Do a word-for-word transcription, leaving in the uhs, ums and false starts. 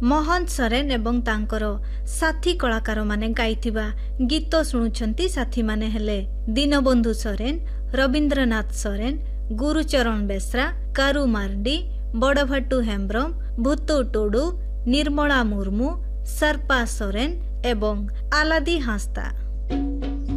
महंत सोरेन एवं तांकर साथी कलाकार माने गाइथिबा गीत शुणुछंती साथी माने हेले दीनबंधु सोरेन, रवींद्रनाथ सोरेन, गुरुचरण बेसरा, कारू मार्डी, बड़भाटू हेम्ब्रम, भूतु टुडू, निर्मला मुर्मू, सर्पा सोरेन एवं आलादी हांसदा।